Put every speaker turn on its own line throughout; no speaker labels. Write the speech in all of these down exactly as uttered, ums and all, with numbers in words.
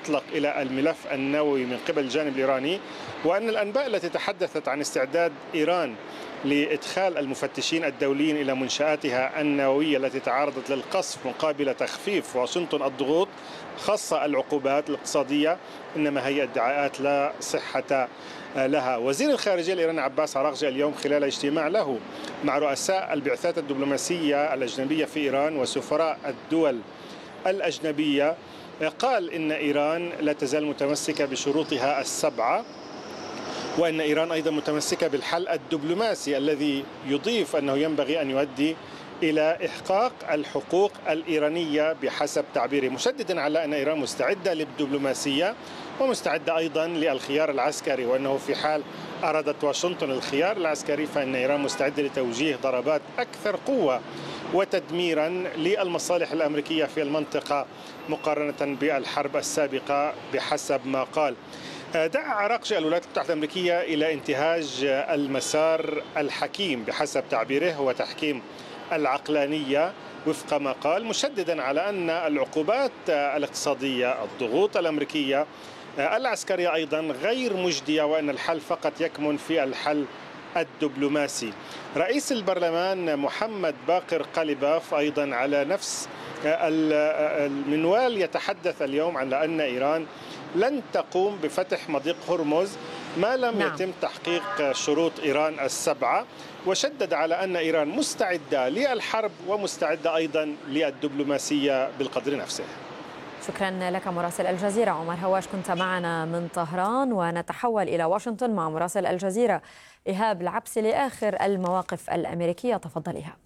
مطلق إلى الملف النووي من قبل الجانب الإيراني، وأن الأنباء التي تحدثت عن استعداد إيران لإدخال المفتشين الدوليين إلى منشآتها النووية التي تعرضت للقصف مقابل تخفيف واشنطن الضغوط خاصة العقوبات الاقتصادية، إنما هي ادعاءات لا صحة لها. وزير الخارجية الإيراني عباس عراقجي اليوم خلال اجتماع له مع رؤساء البعثات الدبلوماسية الأجنبية في إيران وسفراء الدول الأجنبية قال إن إيران لا تزال متمسكة بشروطها السبعة، وأن إيران أيضا متمسكة بالحل الدبلوماسي الذي يضيف أنه ينبغي أن يؤدي إلى إحقاق الحقوق الإيرانية بحسب تعبيره، مشددا على أن إيران مستعدة للدبلوماسية ومستعدة أيضا للخيار العسكري، وأنه في حال أرادت واشنطن الخيار العسكري فإن إيران مستعدة لتوجيه ضربات أكثر قوة وتدميرا للمصالح الأمريكية في المنطقة مقارنة بالحرب السابقة بحسب ما قال. دعا عراقجي الولايات المتحدة الأمريكية إلى انتهاج المسار الحكيم بحسب تعبيره هو تحكيم العقلانية وفق ما قال، مشددا على أن العقوبات الاقتصادية، الضغوط الأمريكية العسكرية أيضا غير مجدية، وأن الحل فقط يكمن في الحل الدبلوماسي. رئيس البرلمان محمد باقر قليباف أيضا على نفس المنوال يتحدث اليوم عن أن إيران لن تقوم بفتح مضيق هرمز ما لم نعم. يتم تحقيق شروط إيران السبعة، وشدد على أن إيران مستعدة للحرب ومستعدة أيضا للدبلوماسية بالقدر نفسه.
شكرا لك مراسل الجزيرة عمر هواش، كنت معنا من طهران. ونتحول إلى واشنطن مع مراسل الجزيرة إيهاب العبسي لآخر المواقف الأمريكية. تفضل إيهاب.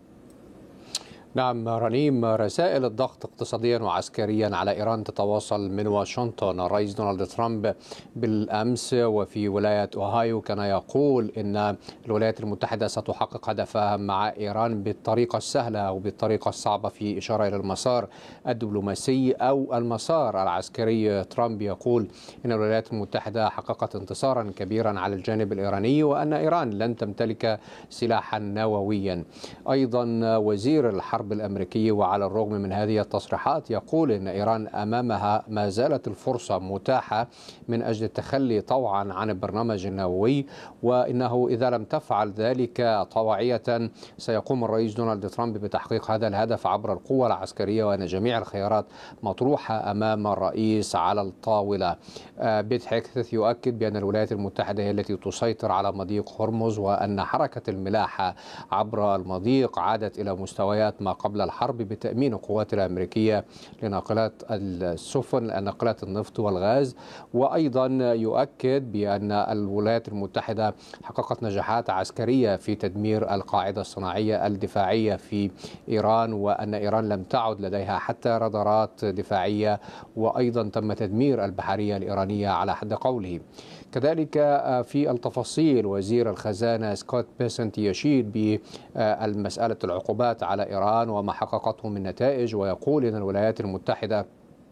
نعم رنيم، رسائل الضغط اقتصاديا وعسكريا على إيران تتواصل من واشنطن. الرئيس دونالد ترامب بالأمس وفي ولاية أوهايو كان يقول إن الولايات المتحدة ستحقق هدفها مع إيران بالطريقة السهلة أو بالطريقة الصعبة، في إشارة إلى المسار الدبلوماسي أو المسار العسكري. ترامب يقول إن الولايات المتحدة حققت انتصارا كبيرا على الجانب الإيراني وأن إيران لن تمتلك سلاحا نوويا. أيضا وزير الحرب الأمريكي وعلى الرغم من هذه التصريحات يقول إن إيران أمامها ما زالت الفرصة متاحة من أجل التخلي طوعا عن البرنامج النووي، وإنه إذا لم تفعل ذلك طوعية سيقوم الرئيس دونالد ترامب بتحقيق هذا الهدف عبر القوة العسكرية، وأن جميع الخيارات مطروحة أمام الرئيس على الطاولة. بيت هيكث يؤكد بأن الولايات المتحدة هي التي تسيطر على مضيق هرمز، وأن حركة الملاحة عبر المضيق عادت إلى مستويات ما قبل الحرب بتأمين القوات الأمريكية لناقلات السفن، ناقلات النفط والغاز. وأيضا يؤكد بأن الولايات المتحدة حققت نجاحات عسكرية في تدمير القاعدة الصناعية الدفاعية في إيران، وأن إيران لم تعد لديها حتى رادارات دفاعية، وأيضا تم تدمير البحرية الإيرانية على حد قوله. كذلك في التفاصيل وزير الخزانة سكوت بيسنت يشيد بمسألة العقوبات على إيران وما حققته من نتائج، ويقول إن الولايات المتحدة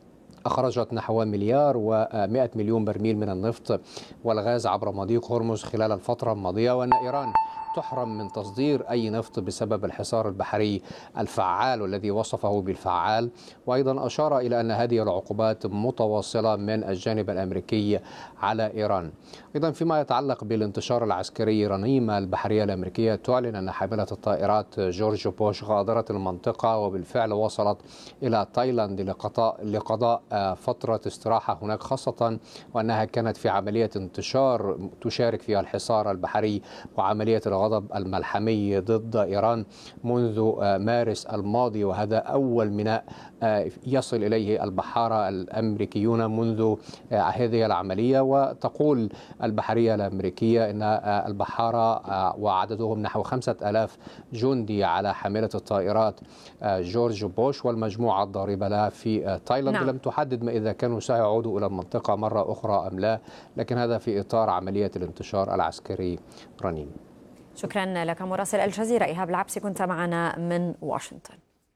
أخرجت نحو مليار ومائة مليون برميل من النفط والغاز عبر مضيق هرمز خلال الفترة الماضية، وأن إيران تحرم من تصدير أي نفط بسبب الحصار البحري الفعال والذي وصفه بالفعال. وأيضا أشار إلى أن هذه العقوبات متواصلة من الجانب الأمريكي على إيران. أيضا فيما يتعلق بالانتشار العسكري، رنيم البحرية الأمريكية تعلن أن حاملة الطائرات جورج بوش غادرت المنطقة وبالفعل وصلت إلى تايلاند لقضاء لقضاء فترة استراحة هناك، خاصة وأنها كانت في عملية انتشار تشارك فيها الحصار البحري وعملية الغضب الملحمي ضد إيران منذ مارس الماضي، وهذا أول ميناء يصل إليه البحارة الأمريكيون منذ هذه العملية. وتقول البحرية الأمريكية أن البحارة وعددهم نحو خمسة آلاف جندي على حاملة الطائرات جورج بوش والمجموعة الضاربة لها في تايلاند. نعم. لم تحدد ما إذا كانوا سيعودوا إلى المنطقة مرة أخرى أم لا، لكن هذا في إطار عملية الانتشار العسكري. رنيم،
شكرا لك مراسل الجزيرة إيهاب العبسي، كنت معنا من واشنطن.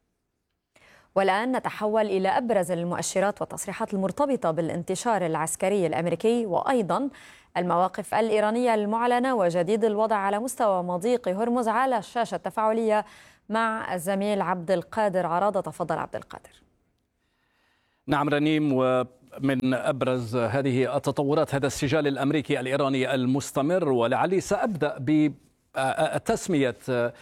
والآن نتحول إلى أبرز المؤشرات والتصريحات المرتبطة بالانتشار العسكري الأمريكي، وأيضا المواقف الإيرانية المعلنة وجديد الوضع على مستوى مضيق هرمز على الشاشة التفاعلية مع الزميل عبد القادر عراضة. تفضل عبد القادر.
نعم رنيم، من أبرز هذه التطورات هذا السجال الأمريكي الإيراني المستمر، ولعلي سأبدأ ب تسمية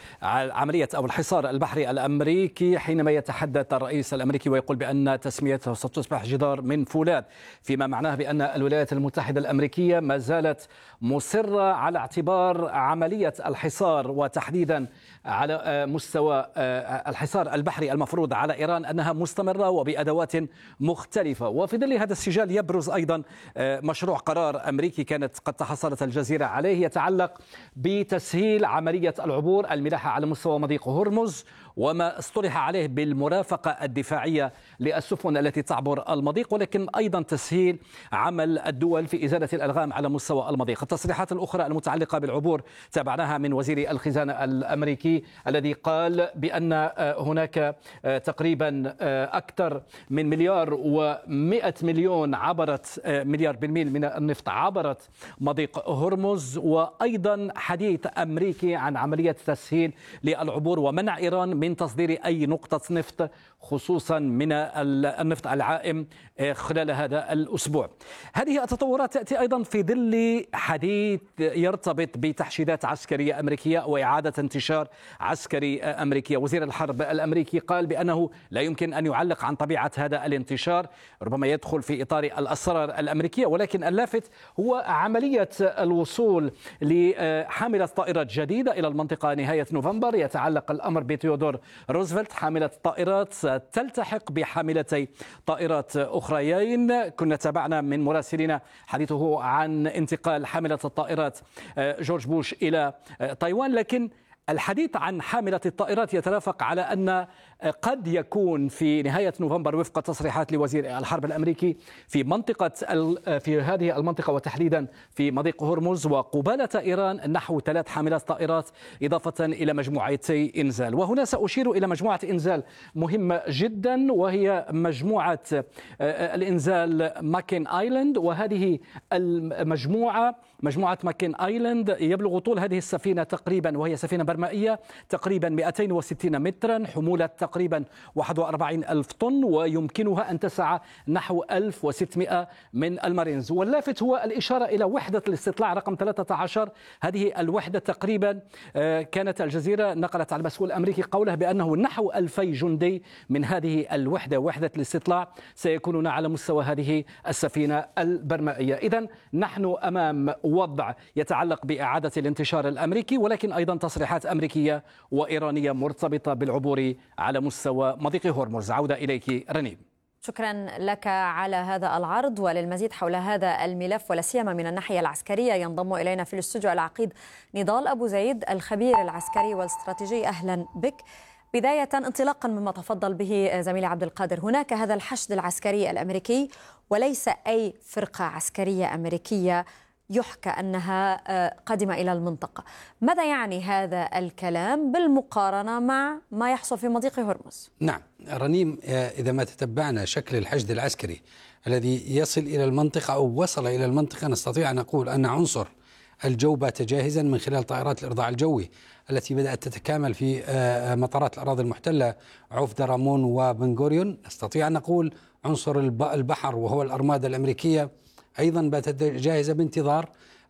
عملية أو الحصار البحري الأمريكي حينما يتحدث الرئيس الأمريكي ويقول بأن تسميته ستصبح جدار من فولاذ، فيما معناه بأن الولايات المتحدة الأمريكية ما زالت مصرة على اعتبار عملية الحصار وتحديدا على مستوى الحصار البحري المفروض على إيران أنها مستمرة وبأدوات مختلفة. وفي ظل هذا السجال يبرز أيضا مشروع قرار أمريكي كانت قد تحصلت الجزيرة عليه يتعلق بتسهيل عملية العبور الملاحة على مستوى مضيق هرمز، وما اصطلح عليه بالمرافقة الدفاعية للسفن التي تعبر المضيق، ولكن أيضا تسهيل عمل الدول في إزالة الألغام على مستوى المضيق. التصريحات الأخرى المتعلقة بالعبور تابعناها من وزير الخزانة الأمريكي الذي قال بأن هناك تقريبا أكثر من مليار ومئة مليون عبرت مليار بالميل من النفط عبرت مضيق هرمز، وأيضا حديث أمريكي عن عملية تسهيل للعبور ومنع إيران من تصدير أي نقطة نفط خصوصا من النفط العائم خلال هذا الأسبوع. هذه التطورات تأتي أيضا في ظل حديث يرتبط بتحشيدات عسكرية أمريكية وإعادة انتشار عسكري أمريكي. وزير الحرب الأمريكي قال بأنه لا يمكن أن يعلق عن طبيعة هذا الانتشار، ربما يدخل في إطار الأسرار الأمريكية، ولكن اللافت هو عملية الوصول لحاملة طائرات جديدة إلى المنطقة نهاية نوفمبر. يتعلق الأمر بتيودور روزفلت حاملة طائرات تلتحق بحاملتي طائرات أخريين. كنا تابعنا من مراسلنا حديثه عن انتقال حاملة الطائرات جورج بوش إلى تايوان، لكن الحديث عن حاملة الطائرات يترافق على أن قد يكون في نهاية نوفمبر وفق تصريحات لوزير الحرب الأمريكي في منطقة في هذه المنطقة وتحديدا في مضيق هرمز وقبالة إيران نحو ثلاث حاملات طائرات إضافة إلى مجموعتي إنزال. وهنا سأشير إلى مجموعة إنزال مهمة جدا وهي مجموعة الإنزال ماكين آيلاند. وهذه المجموعة مجموعة ماكين آيلاند يبلغ طول هذه السفينة تقريبا، وهي سفينة برمائية، تقريبا مئتين وستين مترا، حمولة تقريبا واحد وأربعين ألف طن، ويمكنها أن تسع نحو ألف وستمئة من المارينز. واللافت هو الإشارة إلى وحدة الاستطلاع رقم ثلاثة عشر. هذه الوحدة تقريبا كانت الجزيرة نقلت على المسؤول الأمريكي قوله بأنه نحو ألفي جندي من هذه الوحدة وحدة الاستطلاع سيكونون على مستوى هذه السفينة البرمائية. إذن نحن أمام وضع يتعلق بإعادة الانتشار الأمريكي، ولكن أيضا تصريحات أمريكية وإيرانية مرتبطة بالعبور على مستوى مضيق هرمز. عودة إليك رنيم.
شكرا لك على هذا العرض. وللمزيد حول هذا الملف ولا سيما من الناحية العسكرية ينضم إلينا في الاستوديو العقيد نضال أبو زيد الخبير العسكري والاستراتيجي. أهلا بك. بداية انطلاقا مما تفضل به زميلي عبد القادر، هناك هذا الحشد العسكري الأمريكي وليس أي فرقة عسكرية أمريكية يحكى أنها قادمة إلى المنطقة. ماذا يعني هذا الكلام بالمقارنة مع ما يحصل في مضيق هرمز؟
نعم رنيم، إذا ما تتبعنا شكل الحشد العسكري الذي يصل إلى المنطقة أو وصل إلى المنطقة، نستطيع أن نقول أن عنصر الجو بات جاهزا من خلال طائرات الإرضاع الجوي التي بدأت تتكامل في مطارات الأراضي المحتلة عوف درامون وبنغوريون. نستطيع أن نقول عنصر البحر وهو الأرمادة الأمريكية أيضا باتت جاهزة بانتظار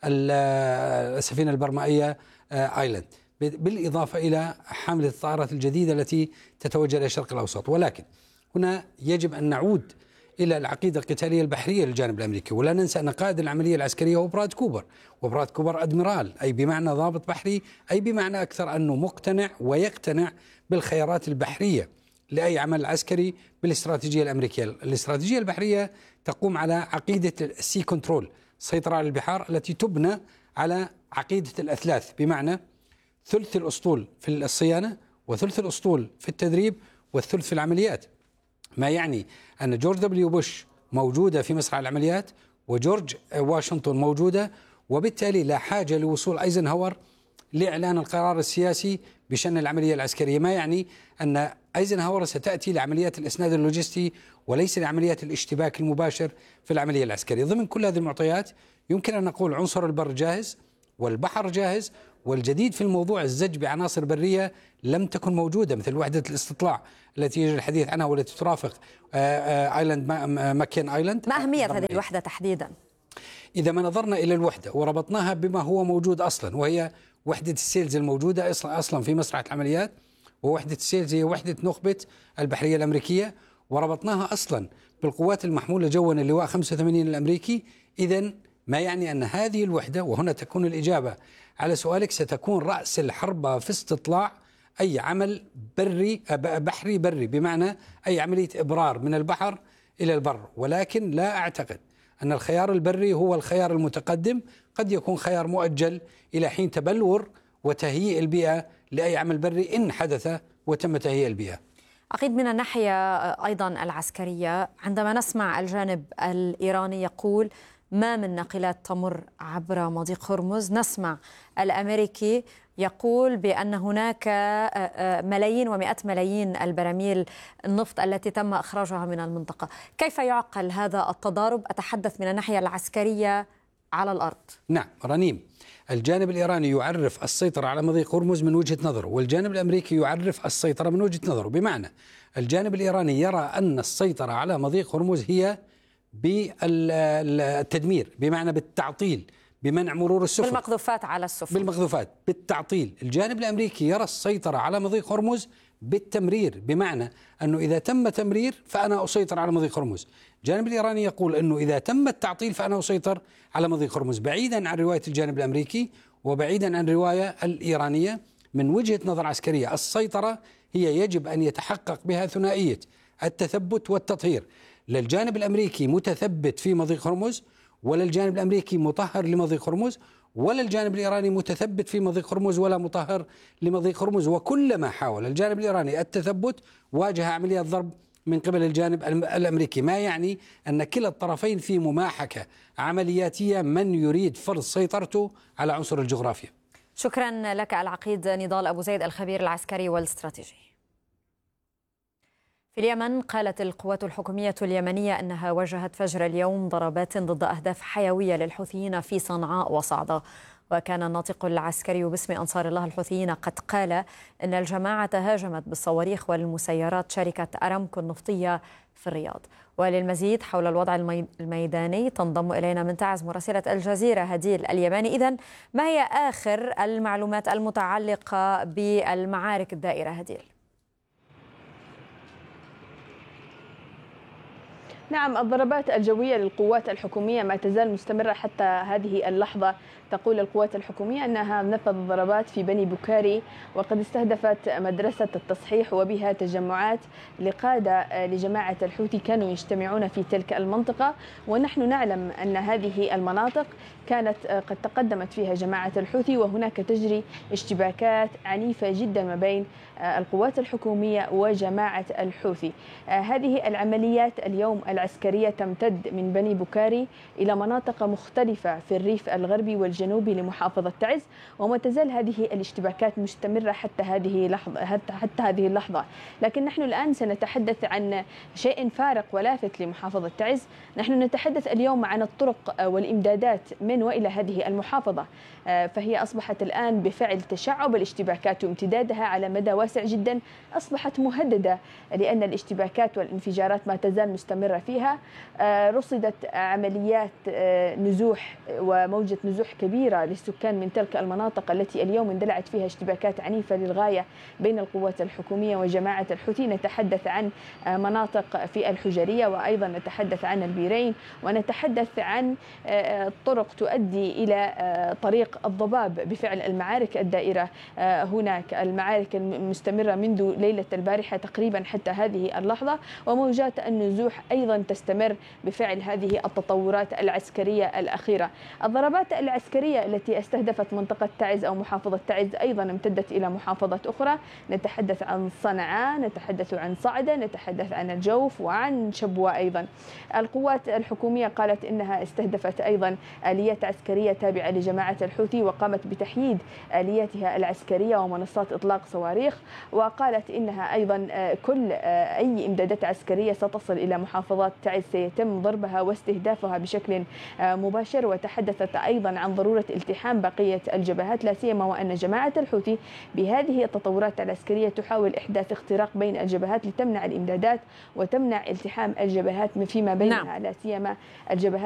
السفينة البرمائية آيلاند، بالإضافة إلى حاملة الطائرات الجديدة التي تتوجه إلى الشرق الأوسط. ولكن هنا يجب أن نعود إلى العقيدة القتالية البحرية للجانب الأمريكي، ولا ننسى أن قائد العملية العسكرية هو براد كوبر، وبراد كوبر أدميرال، أي بمعنى ضابط بحري، أي بمعنى أكثر أنه مقتنع ويقتنع بالخيارات البحرية لأي عمل عسكري بالاستراتيجية الأمريكية. الاستراتيجية البحرية تقوم على عقيدة السي كنترول، السيطرة على البحار، التي تبنى على عقيدة الأثلاث، بمعنى ثلث الأسطول في الصيانة وثلث الأسطول في التدريب والثلث في العمليات. ما يعني أن جورج دبليو بوش موجودة في مسرح العمليات وجورج واشنطن موجودة، وبالتالي لا حاجة لوصول أيزنهاور لإعلان القرار السياسي بشأن العملية العسكرية. ما يعني أن أيزنهاور ستأتي لعمليات الإسناد اللوجستي وليس لعمليات الاشتباك المباشر في العملية العسكرية. ضمن كل هذه المعطيات يمكن أن نقول عنصر البر جاهز والبحر جاهز، والجديد في الموضوع الزج بعناصر برية لم تكن موجودة، مثل وحدة الاستطلاع التي يجري الحديث عنها والتي ترافق آيلاند ماكين آيلاند.
ما أهمية هذه الوحدة تحديدا؟
إذا ما نظرنا إلى الوحدة وربطناها بما هو موجود أصلا، وهي وحدة السيلز الموجودة أصلا في مسرح العمليات، ووحدة السيلز هي وحدة نخبة البحرية الأمريكية، وربطناها أصلا بالقوات المحمولة جوا اللواء خمسة وثمانين الأمريكي، إذن ما يعني أن هذه الوحدة، وهنا تكون الإجابة على سؤالك، ستكون رأس الحربة في استطلاع أي عمل بري بحري بري، بمعنى أي عملية إبرار من البحر إلى البر. ولكن لا أعتقد أن الخيار البري هو الخيار المتقدم، قد يكون خيار مؤجل إلى حين تبلور وتهيئ البيئة لأي عمل بري إن حدث وتم تهيئ البيئة.
عقيد، من الناحية أيضا العسكرية، عندما نسمع الجانب الإيراني يقول ما من ناقلات تمر عبر مضيق هرمز، نسمع الأمريكي يقول بأن هناك ملايين ومئات ملايين البراميل النفط التي تم إخراجها من المنطقة. كيف يعقل هذا التضارب؟ أتحدث من الناحية العسكرية على الأرض.
نعم رنيم، الجانب الإيراني يعرف السيطرة على مضيق هرمز من وجهة نظره، والجانب الأمريكي يعرف السيطرة من وجهة نظره. بمعنى الجانب الإيراني يرى أن السيطرة على مضيق هرمز هي بالتدمير، بمعنى بالتعطيل، بمنع مرور السفن،
بالمقذوفات على السفن،
بالمقذوفات، بالتعطيل. الجانب الأمريكي يرى السيطرة على مضيق هرمز بالتمرير، بمعنى أنه إذا تم تمرير فأنا أسيطر على مضيق هرمز. الجانب الإيراني يقول أنه إذا تم التعطيل فأنا أسيطر على مضيق هرمز، بعيدا عن رواية الجانب الأمريكي وبعيدا عن الرواية الإيرانية. من وجهة نظر عسكرية، السيطرة هي يجب أن يتحقق بها ثنائية التثبت والتطهير. للجانب الأمريكي متثبت في مضيق هرمز، ولا الجانب الأمريكي مطهر لمضيق هرمز، ولا الجانب الإيراني متثبت في مضيق هرمز ولا مطهر لمضيق هرمز. وكلما حاول الجانب الإيراني التثبت واجه عمليات ضرب من قبل الجانب الأمريكي، ما يعني أن كلا الطرفين في مماحكة عملياتية من يريد فرض سيطرته على عنصر الجغرافيا.
شكرا لك العقيد نضال أبو زيد، الخبير العسكري والاستراتيجي. في اليمن، قالت القوات الحكومية اليمنية أنها وجهت فجر اليوم ضربات ضد أهداف حيوية للحوثيين في صنعاء وصعدة. وكان الناطق العسكري باسم أنصار الله الحوثيين قد قال أن الجماعة هاجمت بالصواريخ والمسيرات شركة أرامكو النفطية في الرياض. وللمزيد حول الوضع الميداني تنضم إلينا من تعز مراسلة الجزيرة هديل اليماني. إذن ما هي آخر المعلومات المتعلقة بالمعارك الدائرة هديل؟
نعم، الضربات الجوية للقوات الحكومية ما تزال مستمرة حتى هذه اللحظة. تقول القوات الحكومية أنها نفذت ضربات في بني بوكاري، وقد استهدفت مدرسة التصحيح وبها تجمعات لقادة لجماعة الحوثي كانوا يجتمعون في تلك المنطقة. ونحن نعلم أن هذه المناطق كانت قد تقدمت فيها جماعة الحوثي، وهناك تجري اشتباكات عنيفة جدا ما بين القوات الحكومية وجماعة الحوثي. هذه العمليات اليوم العسكرية تمتد من بني بوكاري إلى مناطق مختلفة في الريف الغربي والجنوبي لمحافظة تعز، وما تزال هذه الاشتباكات مستمرة حتى هذه اللحظة حتى, حتى هذه اللحظة. لكن نحن الآن سنتحدث عن شيء فارق ولافت لمحافظة تعز. نحن نتحدث اليوم عن الطرق والإمدادات من وإلى هذه المحافظة، فهي أصبحت الآن بفعل تشعب الاشتباكات وامتدادها على مدى واسع جدا أصبحت مهددة، لأن الاشتباكات والانفجارات ما تزال مستمرة فيها. رصدت عمليات نزوح وموجة نزوح كبيرة للسكان من تلك المناطق التي اليوم اندلعت فيها اشتباكات عنيفة للغاية بين القوات الحكومية وجماعة الحوثي. نتحدث عن مناطق في الحجرية، وأيضا نتحدث عن البيرين، ونتحدث عن طرق تؤدي إلى طريق الضباب بفعل المعارك الدائرة هناك. المعارك المستمرة منذ ليلة البارحة تقريبا حتى هذه اللحظة، وموجات النزوح أيضا تستمر بفعل هذه التطورات العسكرية الأخيرة. الضربات العسكرية التي استهدفت منطقة تعز أو محافظة تعز أيضا امتدت إلى محافظة أخرى. نتحدث عن صنعاء، نتحدث عن صعدة، نتحدث عن الجوف وعن شبوة أيضا. القوات الحكومية قالت إنها استهدفت أيضا آليات عسكرية تابعة لجماعة الحوثي، وقامت بتحييد آلياتها العسكرية ومنصات إطلاق صواريخ. وقالت إنها أيضا كل أي إمدادات عسكرية ستصل إلى محافظات محطات تعز سيتم ضربها واستهدافها بشكل مباشر. وتحدثت أيضا عن ضرورة التحام بقية الجبهات، لا سيما وأن جماعة الحوثي بهذه التطورات العسكرية تحاول إحداث اختراق بين الجبهات لتمنع الإمدادات وتمنع التحام الجبهات فيما بينها، لا سيما الجبهات